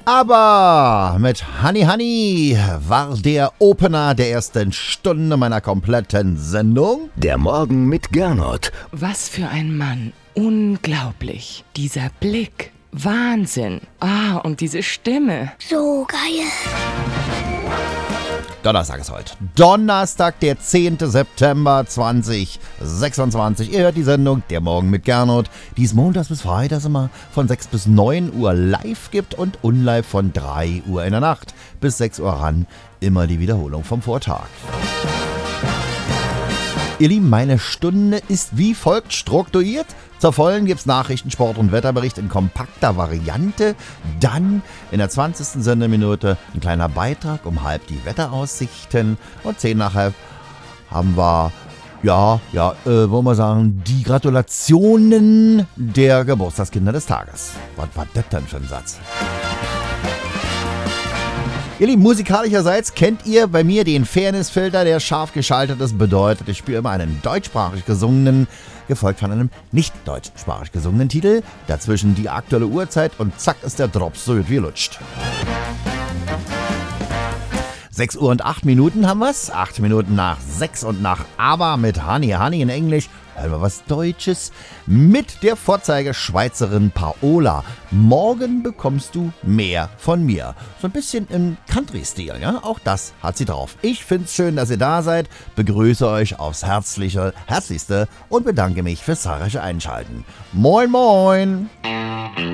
Aber mit Honey Honey war der Opener der ersten Stunde meiner kompletten Sendung. Der Morgen mit Gernot. Was für ein Mann. Unglaublich. Dieser Blick. Wahnsinn. Und diese Stimme. So geil. Donnerstag ist heute. Donnerstag, der 10. September 2026. Ihr hört die Sendung Der Morgen mit Gernot, die es montags bis freitags immer von 6 bis 9 Uhr live gibt und unlive von 3 Uhr in der Nacht bis 6 Uhr ran. Immer die Wiederholung vom Vortag. Ihr Lieben, meine Stunde ist wie folgt strukturiert. Zur vollen gibt's Nachrichten, Sport und Wetterbericht in kompakter Variante. Dann in der 20. Sendeminute ein kleiner Beitrag um halb die Wetteraussichten. Und 10 nach halb haben wir, wollen wir sagen, die Gratulationen der Geburtstagskinder des Tages. Was war das denn für ein Satz? Ihr Lieben, musikalischerseits kennt ihr bei mir den Fairness-Filter, der scharf geschaltet ist. Bedeutet, ich spiele immer einen deutschsprachig gesungenen, gefolgt von einem nicht deutschsprachig gesungenen Titel. Dazwischen die aktuelle Uhrzeit und zack ist der Drops so gut wie lutscht. 6 Uhr und 8 Minuten haben wir's. 8 Minuten nach 6 und nach Aber mit Honey Honey in Englisch. Hören wir was Deutsches mit der Vorzeigeschweizerin Paola. Morgen bekommst du mehr von mir. So ein bisschen im Country-Stil, ja? Auch das hat sie drauf. Ich find's schön, dass ihr da seid. Begrüße euch aufs Herzlichste und bedanke mich fürs zahlreiche Einschalten. Moin, moin!